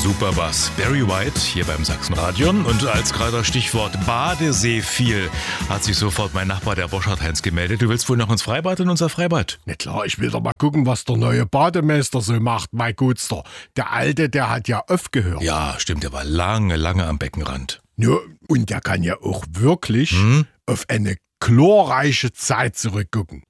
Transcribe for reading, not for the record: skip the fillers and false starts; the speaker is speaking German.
super Bass. Barry White hier beim Sachsenradio. Und als gerade das Stichwort Badesee fiel, hat sich sofort mein Nachbar, der Boschert-Heinz, gemeldet. Du willst wohl noch ins Freibad, in unser Freibad? Na klar, ich will doch mal gucken, was der neue Bademeister so macht, mein Gutster. Der Alte, der hat ja aufgehört. Ja, stimmt, der war lange am Beckenrand. Ja, und der kann ja auch wirklich auf eine glorreiche Zeit zurückgucken.